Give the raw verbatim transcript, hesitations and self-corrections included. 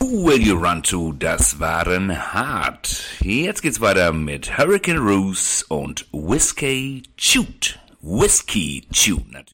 Radio Run-To, das waren hart. Jetzt geht's weiter mit Hurricane Rose und Whiskey Chute. Whiskey Chute natürlich.